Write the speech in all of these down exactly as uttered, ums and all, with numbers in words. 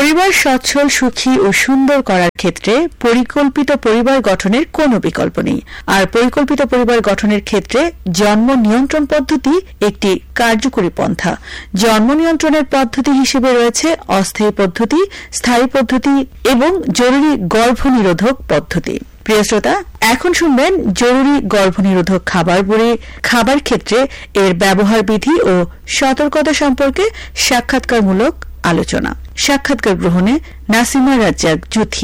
পরিবার সচ্ছল, সুখী ও সুন্দর করার ক্ষেত্রে পরিকল্পিত পরিবার গঠনের কোনো বিকল্প নেই। আর পরিকল্পিত পরিবার গঠনের ক্ষেত্রে জন্ম নিয়ন্ত্রণ পদ্ধতি একটি কার্যকরী পন্থা। জন্ম নিয়ন্ত্রণের পদ্ধতি হিসেবে রয়েছে অস্থায়ী পদ্ধতি, স্থায়ী পদ্ধতি এবং জরুরি গর্ভনিরোধক পদ্ধতি। প্রিয় শ্রোতা, এখন শুনবেন জরুরি গর্ভনিরোধক খাবার বড়ি খাবার ক্ষেত্রে এর ব্যবহার বিধি ও সতর্কতা সম্পর্কে সাক্ষাৎকারমূলক আলোচনা। সাক্ষাৎকার গ্রহণে নাসিমা রাজ্জাক জুথি।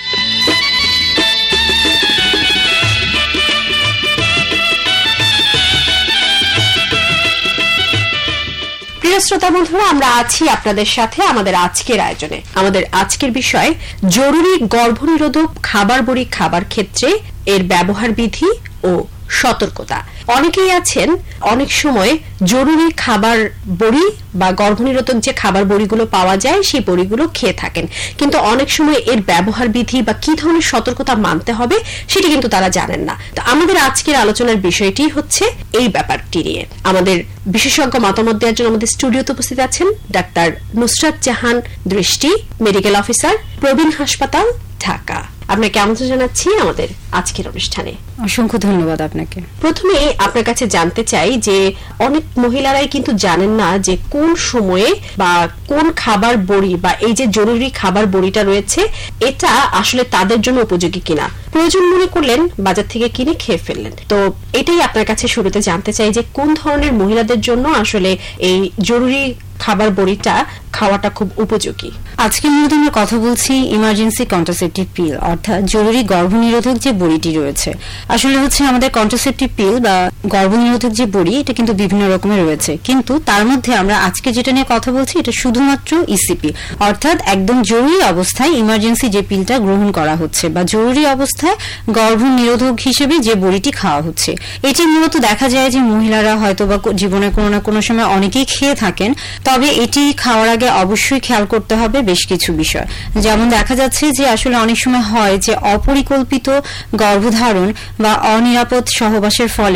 প্রিয় শ্রোতা বন্ধুরা, আমরা আছি আপনাদের সাথে আমাদের আজকের আয়োজনে। আমাদের আজকের বিষয় জরুরি গর্ভনিরোধক খাবার বড়ি খাবার ক্ষেত্রে এর ব্যবহার বিধি ও সতর্কতা। অনেকেই আছেন অনেক সময় জরুরি খাবার বড়ি বা গর্ভনিরোধক যে খাবার বড়িগুলো পাওয়া যায় সেই বড়িগুলো খেয়ে থাকেন, কিন্তু অনেক সময় এর ব্যবহার বিধি বা কি ধরনের সতর্কতা মানতে হবে সেটি কিন্তু তারা জানেন না। তো আমাদের আজকের আলোচনার বিষয়টি হচ্ছে এই ব্যাপারটি নিয়ে। আমাদের বিশেষজ্ঞ মতামত দেওয়ার জন্য আমাদের স্টুডিওতে উপস্থিত আছেন ডাক্তার নুসরাত জাহান দৃষ্টি, মেডিকেল অফিসার, প্রবীণ হাসপাতাল, ঢাকা। আপনাকে আমন্ত্রণ জানাচ্ছি আমাদের আজকের অনুষ্ঠানে। অসংখ্য ধন্যবাদ আপনাকে। প্রথমে আপনার কাছে জানতে চাই যে অনেক মহিলারাই কিন্তু জানেন না যে কোন সময়ে বা কোন খাবার বড়ি বা এই যে জরুরি খাবার বড়িটা রয়েছে এটা আসলে তাদের জন্য উপযোগী কিনা। প্রয়োজন মনে করলেন, বাজার থেকে কিনে খেয়ে ফেললেন। তো এটাই আপনার কাছে শুরুতে জানতে চাই যে কোন ধরনের মহিলাদের জন্য আসলে এই জরুরি খাবার বড়িটা খাওয়াটা খুব উপযোগী। আজকে মূলত আমরা কথা বলছি ইমার্জেন্সি কন্ট্রাসেপটিভ পিল, অর্থাৎ জরুরি গর্ভনিরোধক যে বড়িটি রয়েছে। আসলে হচ্ছে আমাদের কন্ট্রাসেপটিভ পিল বা গর্ভনিরোধক যে বড়ি এটা কিন্তু বিভিন্ন রকমের রয়েছে, কিন্তু তার মধ্যে আমরা আজকে যেটা নিয়ে কথা বলছি এটা শুধুমাত্র ইসিপি, অর্থাৎ একদম জরুরি অবস্থায় ইমার্জেন্সি যে পিলটা গ্রহণ করা হচ্ছে বা জরুরি অবস্থায় গর্ভনিরোধক হিসেবে যে বড়িটি খাওয়া হচ্ছে। এটি মূলত দেখা যায় যে মহিলারা হয়তো বা জীবনে কোনো না কোনো সময় অনেকেই খেয়ে থাকেন, তবে এটি খাওয়ার আগে অবশ্যই খেয়াল করতে হবে বেশ কিছু বিষয়। যেমন দেখা যাচ্ছে যে আসলে অনেক সময় হয় যে অপরিকল্পিত গর্ভধারণ বা অনিরাপদ সহবাসের ফলে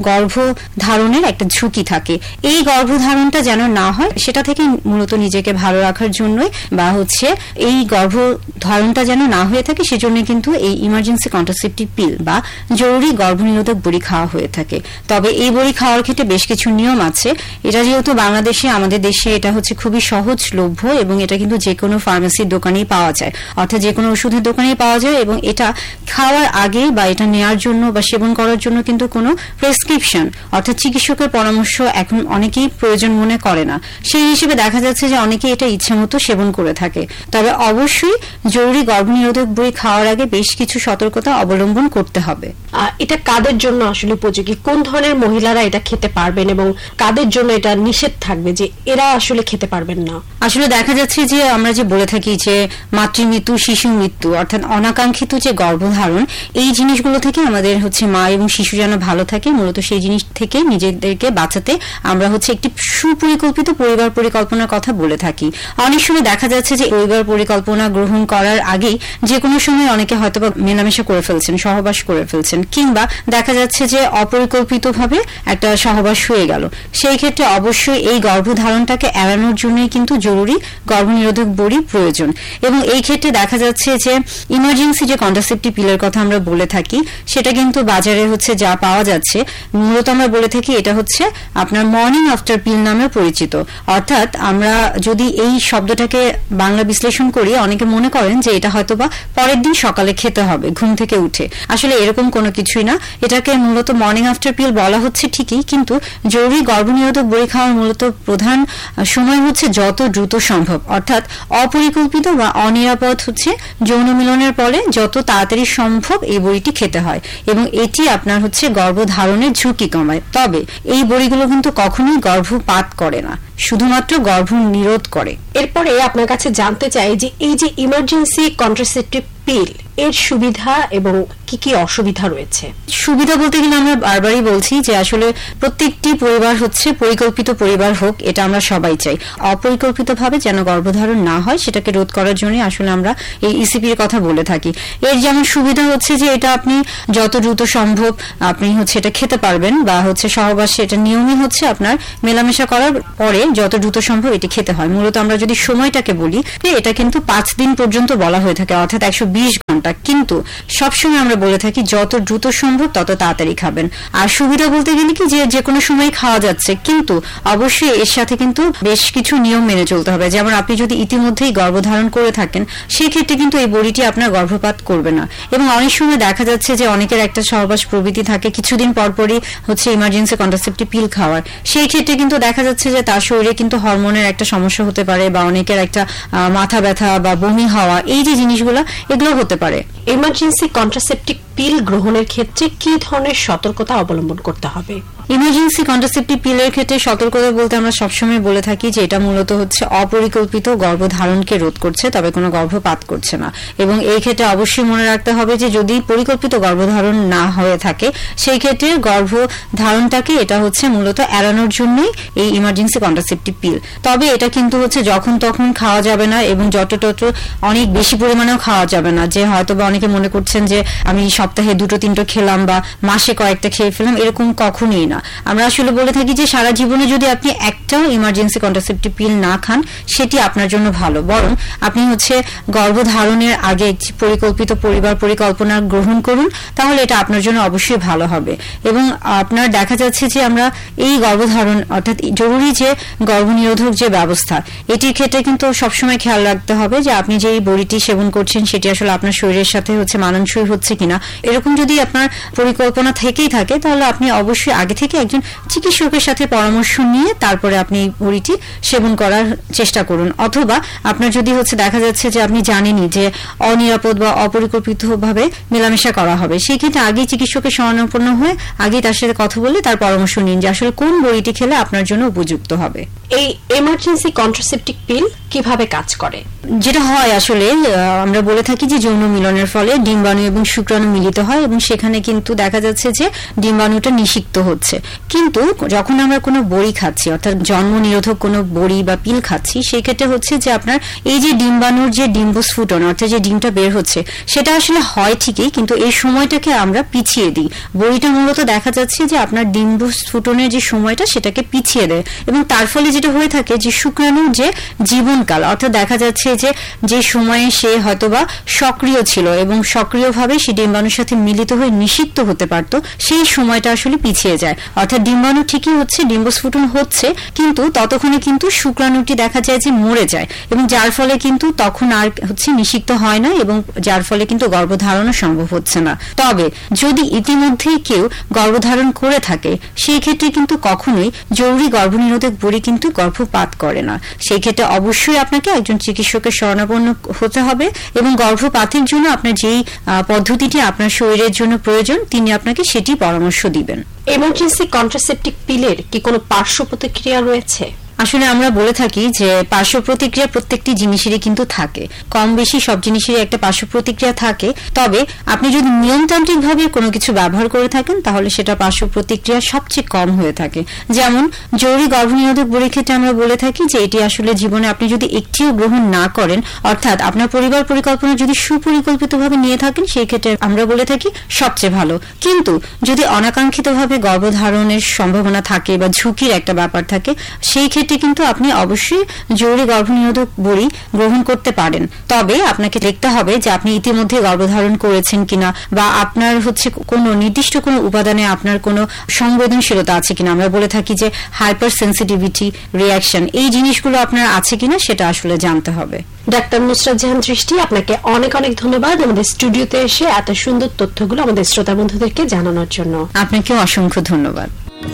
গর্ভধারণের একটা ঝুঁকি থাকে। এই গর্ভধারণটা যেন না হয় সেটা থেকে মূলত নিজেকে ভালো রাখার জন্যই বা হচ্ছে এই গর্ভধারণটা যেন না হয়ে থাকে সেজন্য কিন্তু এই ইমার্জেন্সি কন্ট্রাসেপটিভ পিল বা জরুরি গর্ভনিরোধক বড়ি খাওয়া হয়ে থাকে। তবে এই বড়ি খাওয়ার ক্ষেত্রে বেশ কিছু নিয়ম আছে। এটা যেহেতু বাংলাদেশে, আমাদের দেশে এটা হচ্ছে খুবই সহজলভ্য এবং এটা কিন্তু যে কোনো ফার্মেসির দোকানেই পাওয়া যায়, অর্থাৎ যে কোনো ওষুধের দোকানেই পাওয়া যায়। এবং এটা খাওয়ার আগে বা এটা নেওয়ার জন্য বা সেবন করার জন্য কিন্তু কোনো প্রেসক্রিপশন অর্থাৎ চিকিৎসকের পরামর্শ এখন অনেকেই প্রয়োজন মনে করে না। সেই হিসেবে দেখা যাচ্ছে যে অনেকে এটা ইচ্ছামতো সেবন করে থাকে। তবে অবশ্যই জরুরি গর্ভনিরোধক বড়ি খাওয়ার আগে বেশ কিছু সতর্কতা অবলম্বন করতে হবে। এটা কাদের জন্য আসলে উপযোগী, কোন ধরনের মহিলারা এটা খেতে পারবেন এবং কাদের জন্য এটা নিষেধ থাকবে যে এরা আসলে খেতে পারবেন না? আসলে দেখা যাচ্ছে যে আমরা যে বলে থাকি যে মাতৃমৃত্যু, শিশু মৃত্যু অর্থাৎ অনাকাঙ্ক্ষিত যে গর্ভধারণ, এই জিনিসগুলো থেকে আমাদের হচ্ছে মা এবং শিশু যেন ভালো থাকে, মূলত সেই জিনিস থেকে নিজেদেরকে বাঁচাতে আমরা হচ্ছে একটি সুপরিকল্পিত পরিবার পরিকল্পনার কথা বলে থাকি। অনেক সময় দেখা যাচ্ছে যে পরিবার পরিকল্পনা গ্রহণ করার আগেই যে কোনো সময় অনেকে হয়তো বা মেলামেশা করে ফেলছেন, সহবাস করে ফেলছেন, কিংবা দেখা যাচ্ছে যে অপরিকল্পিতভাবে একটা সহবাস হয়ে গেল। সেই ক্ষেত্রে অবশ্যই এই গর্ভধারণটাকে এড়ানোর জন্যই কিন্তু জরুরি গর্ভনিরোধক বড়ি প্রয়োজন। এবং এই ক্ষেত্রে দেখা যাচ্ছে যে ইমার্জেন্সি যে কন্ট্রাসেপটিভ পিলের কথা আমরা বলে থাকি সেটা কিন্তু বাজারে হচ্ছে যা পাওয়া যাচ্ছে, মূলত আমরা বলে থাকি এটা হচ্ছে আপনার মর্নিং আফটার পিল নামে পরিচিত। অর্থাৎ আমরা যদি এই শব্দটাকে বাংলা বিশ্লেষণ করি, অনেকে মনে করেন যে এটা হয়তো বা পরের দিন সকালে খেতে হবে ঘুম থেকে উঠে। আসলে এরকম কোনো কিছুই না। এটাকে মূলত মর্নিং আফটার পিল বলা হচ্ছে ঠিকই, কিন্তু জরুরি গর্ভনিরোধক বড়ি খাওয়ার মূলত প্রধান সময় হচ্ছে যত দ্রুত সম্ভব, অর্থাৎ অপরিকল্পিত বা অনিরাপদ হচ্ছে যৌন মিলনের পরে যত তাড়াতাড়ি সম্ভব এই বড়িটি খেতে হয় এবং এটি আপনার হচ্ছে গর্ভধারণের ঝুঁকি কমায়। তবে এই বড়িগুলো কিন্তু কখনোই গর্ভপাত করে না, শুধুমাত্র গর্ভ নিরোধ করে। এরপরে আপনার কাছে জানতে চাই যে এই যে ইমার্জেন্সি কন্ট্রাসেপটিভ পিল এর সুবিধা এবং কি কি অসুবিধা রয়েছে? সুবিধা বলতে গেলে আমরা বারবারই বলছি যে আসলে প্রত্যেকটি পরিবার হচ্ছে পরিকল্পিত পরিবার হোক, এটা আমরা সবাই চাই। অপরিকল্পিতভাবে যেন গর্ভধারণ না হয় সেটাকে রোধ করার জন্য আসলে আমরা এই ইসিপির কথা বলে থাকি। এর যেমন সুবিধা হচ্ছে যে এটা আপনি যত দ্রুত সম্ভব আপনি হচ্ছে এটা খেতে পারবেন, বা হচ্ছে সহবাসে এটা নিয়মই হচ্ছে আপনার মেলামেশা করার পরে যত দ্রুত সম্ভব এটি খেতে হয়। মূলত আমরা যদি সময়টাকে বলি, এটা কিন্তু পাঁচ দিন পর্যন্ত বলা হয়ে থাকে, অর্থাৎ একশো বিশ ঘন্টা, কিন্তু সবসময় আমরা বলে থাকি যত দ্রুত সম্ভব তত তাড়াতাড়ি খাবেন। আর সুবিধা বলতে গেলে কি যে যে কোনো সময় খাওয়া যাচ্ছে, কিন্তু অবশ্যই এর সাথে কিন্তু বেশ কিছু নিয়ম মেনে চলতে হবে। যেমন আপনি যদি ইতিমধ্যেই গর্ভধারণ করে থাকেন সেই ক্ষেত্রে কিন্তু এই বড়িটি আপনার গর্ভপাত করবে না। এবং অনেক সময় দেখা যাচ্ছে যে অনেকের একটা সহবাস প্রবৃত্তি থাকে, কিছুদিন পরপরই হচ্ছে ইমার্জেন্সি কন্ট্রাসেপটিভ পিল খাওয়ার, সেই ক্ষেত্রে কিন্তু দেখা যাচ্ছে যে তার শরীরে কিন্তু হরমোনের একটা সমস্যা হতে পারে, বা অনেকের একটা মাথা ব্যথা বা বমি হওয়া, এই যে জিনিসগুলো এগুলো হতে পারে। ইমার্জেন্সি কন্ট্রাসেপটিভ পিল গ্রহণের ক্ষেত্রে কি ধরনের সতর্কতা অবলম্বন করতে হবে? ইমার্জেন্সি কন্ট্রাসেপটিভ পিলের ক্ষেত্রে সতর্কতা বলতে আমরা সবসময় বলে থাকি যে এটা মূলত হচ্ছে অপরিকল্পিত গর্ভধারণকে রোধ করছে, তবে কোনো গর্ভপাত করছে না। এবং এই ক্ষেত্রে অবশ্যই মনে রাখতে হবে যে যদি পরিকল্পিত গর্ভধারণ না হয়ে থাকে সেই ক্ষেত্রে গর্ভধারণটাকে এটা হচ্ছে মূলত এড়ানোর জন্যই এই ইমার্জেন্সি কন্ট্রাসেপটিভ পিল। তবে এটা কিন্তু হচ্ছে যখন তখন খাওয়া যাবে না, এবং যত তত অনেক বেশি পরিমাণেও খাওয়া যাবে না। যে হয়তো বা অনেকে মনে করছেন যে আমি সপ্তাহে দুটো তিনটো খেলাম বা মাসে কয়েকটা খেয়ে ফেলাম, এরকম কখনোই না। আমরা আসলে বলে থাকি যে সারা জীবনে যদি আপনি একটাও ইমার্জেন্সি কন্ট্রাসেপটিভ পিল না খান সেটি আপনার জন্য ভালো, বরং আপনি হচ্ছে গর্ভধারণের আগে একটি পরিকল্পিত পরিবার পরিকল্পনা গ্রহণ করুন, তাহলে এটা আপনার জন্য অবশ্যই ভালো হবে। এবং আপনার দেখা যাচ্ছে যে আমরা এই গর্ভধারণ অর্থাৎ জরুরি যে গর্ভনিরোধক যে ব্যবস্থা, এটির ক্ষেত্রে কিন্তু সবসময় খেয়াল রাখতে হবে যে আপনি যে বড়িটি সেবন করছেন সেটি আসলে আপনার শরীরের সাথে হচ্ছে মানানসই হচ্ছে কিনা। এরকম যদি আপনার পরিকল্পনা থেকেই থাকে তাহলে আপনি অবশ্যই আগে থেকে একজন চিকিৎসকের সাথে পরামর্শ নিয়ে তারপরে আপনি বড়িটি সেবন করার চেষ্টা করুন। অথবা আপনার যদি হচ্ছে দেখা যাচ্ছে যে আপনি জানেনই যে অনিরাপদ বা অপরিকল্পিতভাবে মেলামেশা করা হবে, সেই ক্ষেত্রে আগেই চিকিৎসকের শরণাপন্ন হয়ে আগেই তার সাথে কথা বলে তার পরামর্শ নিন যে আসলে কোন বড়িটি খেলে আপনার জন্য উপযুক্ত হবে। এই এমার্জেন্সি কন্ট্রাসেপটিভ পিল কিভাবে কাজ করে? যেটা হয় আসলে আমরা বলে থাকি যে যৌন মিলনের ফলে ডিম্বাণু এবং শুক্রাণু মিলিত হয়, এবং সেখানে কিন্তু দেখা যাচ্ছে যে ডিম্বাণুটা নিষিক্ত হচ্ছে। কিন্তু যখন আমরা কোনো বড়ি খাচ্ছি, অর্থাৎ জন্ম নিরোধক কোনো বড়ি বা পিল খাচ্ছি, সেই ক্ষেত্রে হচ্ছে যে আপনার এই যে ডিম্বাণুর যে ডিম্বস্ফুটন অর্থাৎ যে ডিমটা বের হচ্ছে সেটা আসলে হয় ঠিকই, কিন্তু এই সময়টাকে আমরা পিছিয়ে দিই। বড়িটা মূলত দেখা যাচ্ছে যে আপনার ডিম্বস্ফুটনের যে সময়টা সেটাকে পিছিয়ে দেয়, এবং তার ফলে যেটা হয়ে থাকে যে শুক্রাণুর যে জীবনকাল অর্থাৎ দেখা যাচ্ছে যে যে সময়ে সে হয়তোবা সক্রিয় ছিল এবং সক্রিয়ভাবে সে ডিম্বাণুর সাথে মিলিত হয়ে নিষিক্ত হতে পারত, সেই সময়টা আসলে পিছিয়ে যায়। অর্থাৎ ডিম্বাণু ঠিকই হচ্ছে, ডিম্বস্ফুটন হচ্ছে, কিন্তু ততক্ষণে কিন্তু শুক্রাণুটি দেখা যায় যে মরে যায়, এবং যার ফলে কিন্তু তখন আর হচ্ছে নিষিক্ত হয় না, এবং যার ফলে কিন্তু গর্ভধারণও সম্ভব হচ্ছে না। তবে যদি ইতিমধ্যেই কেউ গর্ভধারণ করে থাকে সেই ক্ষেত্রে কিন্তু কখনোই জরুরি গর্ভনিরোধক বড়ি কিন্তু গর্ভপাত করে না। সেই ক্ষেত্রে অবশ্যই আপনাকে একজন চিকিৎসকের শরণাপন্ন হতে হবে, এবং গর্ভপাতের জন্য আপনার যেই পদ্ধতিটি আপনার শরীরের জন্য প্রয়োজন তিনি আপনাকে সেটি পরামর্শ দিবেন। এমার্জেন্সি কন্ট্রাসেপটিভ পিলের কি কোনো পার্শ্ব প্রতিক্রিয়া রয়েছে? আসলে আমরা বলে থাকি যে পার্শ্ব প্রতিক্রিয়া প্রত্যেকটি জিনিসেরই কিন্তু থাকে, কম বেশি সব জিনিসেরই একটা পার্শ্ব প্রতিক্রিয়া থাকে। তবে আপনি যদি নিয়মতান্ত্রিক ভাবে কোনো কিছু ব্যবহার করে থাকেন তাহলে সেটা পার্শ্ব প্রতিক্রিয়া সবচেয়ে কম হয়ে থাকে। যেমন জরুরি গর্ভনিরোধক বড়ির ক্ষেত্রে আমরা বলে থাকি যে এটি আসলে জীবনে আপনি যদি একটিও গ্রহণ না করেন, অর্থাৎ আপনার পরিবার পরিকল্পনা যদি সুপরিকল্পিতভাবে নিয়ে থাকেন সেই ক্ষেত্রে আমরা বলে থাকি সবচেয়ে ভালো। কিন্তু যদি অনাকাঙ্ক্ষিতভাবে গর্ভধারণের সম্ভাবনা থাকে বা ঝুঁকির একটা ব্যাপার থাকে সেই ক্ষেত্রে কিন্তু আপনি অবশ্যই জরুরি গর্ভনিরোধক বড়ি গ্রহণ করতে পারেন। তবে আপনাকে দেখতে হবে যে আপনি ইতিমধ্যে গর্ভধারণ করেছেন কিনা, বা আপনার হচ্ছে কোনো নির্দিষ্ট কোনো উপাদানে আপনার কোনো সংবেদনশীলতা আছে কিনা। আমরা বলে থাকি যে হাইপার সেন্সিটিভিটি রিয়াকশন, এই জিনিসগুলো আপনার আছে কিনা সেটা আসলে জানতে হবে। ডাক্তার নুসরাত জাহান দৃষ্টি, আপনাকে অনেক অনেক ধন্যবাদ আমাদের স্টুডিওতে এসে এত সুন্দর তথ্যগুলো আমাদের শ্রোতা বন্ধুদেরকে জানানোর জন্য। আপনাকেও অসংখ্য ধন্যবাদ।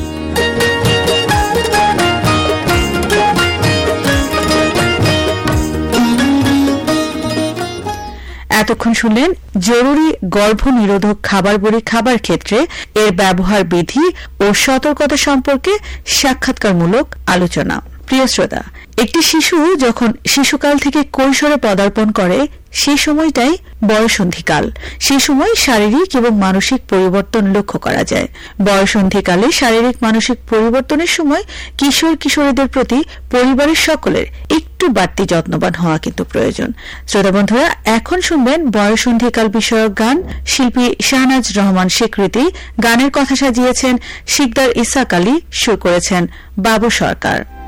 এতক্ষণ শুনলেন জরুরি গর্ভনিরোধক খাবার বড়ি খাবার ক্ষেত্রে এর ব্যবহার বিধি ও সতর্কতা সম্পর্কে সাক্ষাৎকারমূলক আলোচনা। প্রিয় শ্রোতা, একটি শিশু যখন শিশুকাল থেকে কৈশোরে পদার্পণ করে সে সময়টাই বয়সন্ধিকাল। সে সময় শারীরিক এবং মানসিক পরিবর্তন লক্ষ্য করা যায়। বয়সন্ধিকালে শারীরিক মানসিক পরিবর্তনের সময় কিশোর কিশোরীদের প্রতি পরিবারের সকলের একটু বাড়তি যত্নবান হওয়া কিন্তু প্রয়োজন। শ্রোতা বন্ধুরা, এখন শুনবেন বয়সন্ধিকাল বিষয়ক গান। শিল্পী শাহনাজ রহমান স্বীকৃতি, গানের কথা সাজিয়েছেন শিকদার ইসাক আলী, সুর করেছেন বাবু সরকার।